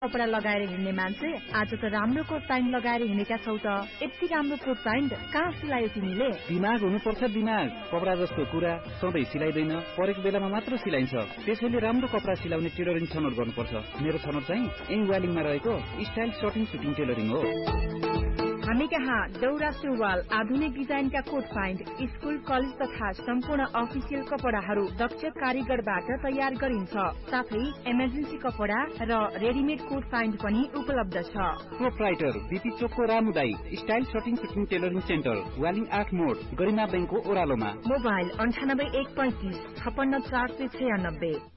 कपडा लगाएर हिँड्ने मान्छे आज त राम्रो कोट प्यान्ट लगाएर हिँडेका छौ त। यति राम्रो कोट प्यान्ट कहाँ सिलायो तिमीले? दिमाग हुनुपर्छ दिमाग। कपडा जस्तो कुरा सधैँ सिलाइदैन, परेको बेलामा मात्र सिलाइन्छ। त्यसैले राम्रो कपडा सिलाउने टेलरिङ छनौट गर्नुपर्छ। मेरो छनौट चाहिँ यही वालिङमा रहेको स्टाइल सर्टिङ सुटिङ टेलरिङ हो। हामी कहाँ दौरा सुरुवाल, आधुनिक डिजाइनका कोट प्यान्ट, स्कुल कलेज तथा सम्पूर्ण अफिसियल कपडाहरू दक्ष कारीगरबाट तयार गरिन्छ। साथै इमर्जेन्सी कपडा र रेडिमेड कोट प्यान्ट पनि उपलब्ध छ। प्रोप्राइटर बीपी चोकको रामुदाई style shirting shooting tailoring centre, Waling 8 मोड, गरिमा बैंकको ओह्रालोमा। मोबाइल 98 135 56 496।